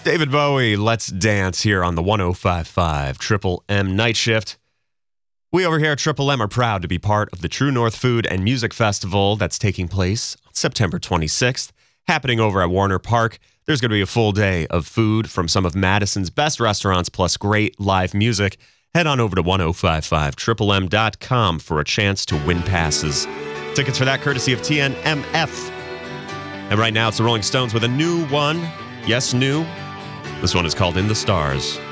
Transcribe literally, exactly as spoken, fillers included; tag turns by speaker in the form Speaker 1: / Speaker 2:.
Speaker 1: David Bowie, Let's Dance here on the one oh five point five Triple M Night Shift. We over here at Triple M are proud to be part of the True North Food and Music Festival that's taking place on September twenty-sixth, happening over at Warner Park. There's going to be a full day of food from some of Madison's best restaurants, plus great live music. Head on over to ten fifty-five triple m dot com for a chance to win passes. Tickets for that courtesy of T N M F. And right now it's the Rolling Stones with a new one. Yes, new. This one is called In the Stars.